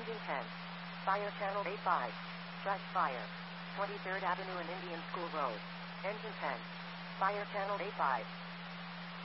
Engine 10. Fire channel A5. Track fire. 23rd Avenue and Indian School Road. Engine 10. Fire channel A5.